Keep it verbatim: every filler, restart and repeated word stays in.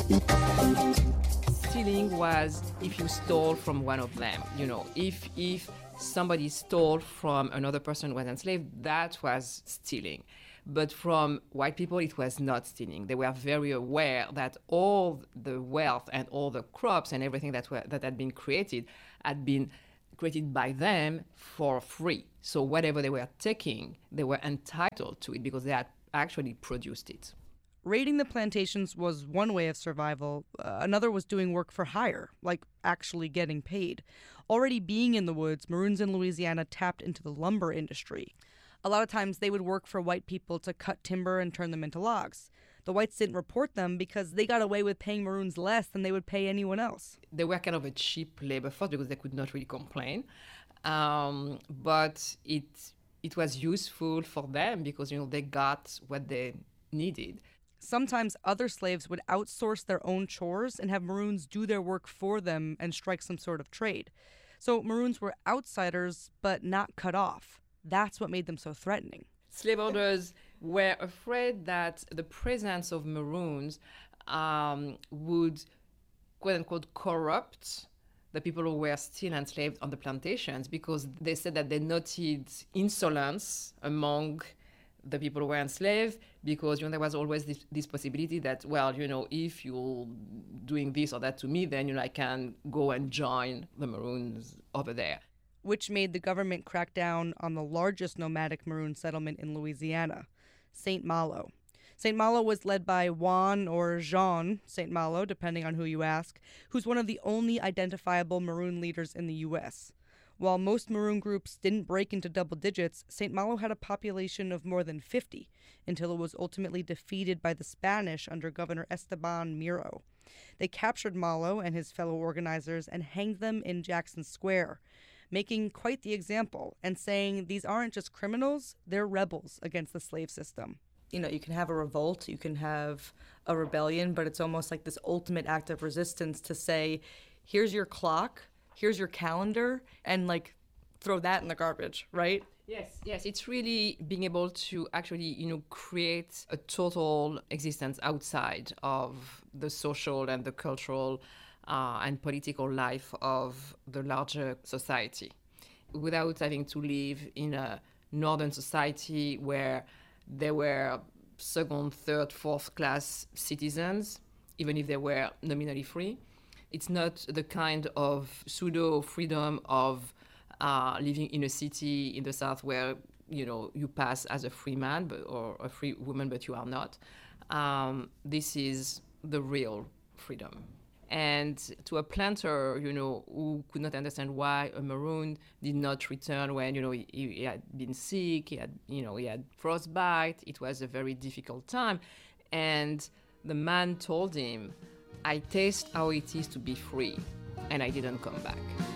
Stealing was if you stole from one of them. You know, if if somebody stole from another person who was enslaved, that was stealing. But from white people, it was not stealing. They were very aware that all the wealth and all the crops and everything that were, that had been created had been created by them for free. So whatever they were taking, they were entitled to it because they had actually produced it. Raiding the plantations was one way of survival. Uh, another was doing work for hire, like actually getting paid. Already being in the woods, Maroons in Louisiana tapped into the lumber industry. A lot of times they would work for white people to cut timber and turn them into logs. The whites didn't report them because they got away with paying Maroons less than they would pay anyone else. They were kind of a cheap labor force because they could not really complain. Um, but it it was useful for them because, you know, they got what they needed. Sometimes other slaves would outsource their own chores and have Maroons do their work for them and strike some sort of trade. So Maroons were outsiders, but not cut off. That's what made them so threatening. Slave owners were afraid that the presence of Maroons um, would, quote unquote, corrupt the people who were still enslaved on the plantations because they said that they noted insolence among the people who were enslaved because, you know, there was always this, this possibility that, well, you know, if you're doing this or that to me, then, you know, I can go and join the Maroons over there. Which made the government crack down on the largest nomadic Maroon settlement in Louisiana, Saint Malo. Saint Malo was led by Juan or Jean Saint Malo, depending on who you ask, who's one of the only identifiable Maroon leaders in the U S While most Maroon groups didn't break into double digits, Saint Malo had a population of more than fifty until it was ultimately defeated by the Spanish under Governor Esteban Miro. They captured Malo and his fellow organizers and hanged them in Jackson Square, making quite the example and saying these aren't just criminals, they're rebels against the slave system. You know, you can have a revolt, you can have a rebellion, but it's almost like this ultimate act of resistance to say, here's your clock, here's your calendar, and like throw that in the garbage, right? Yes, yes, it's really being able to actually, you know, create a total existence outside of the social and the cultural uh, and political life of the larger society without having to live in a northern society where there were second, third, fourth class citizens, even if they were nominally free. It's not the kind of pseudo freedom of uh, living in a city in the South where, you know, you pass as a free man but, or a free woman, but you are not. Um, this is the real freedom. And to a planter, you know, who could not understand why a Maroon did not return when, you know, he, he had been sick, he had, you know, he had frostbite. It was a very difficult time. And the man told him, I taste how it is to be free, and I didn't come back.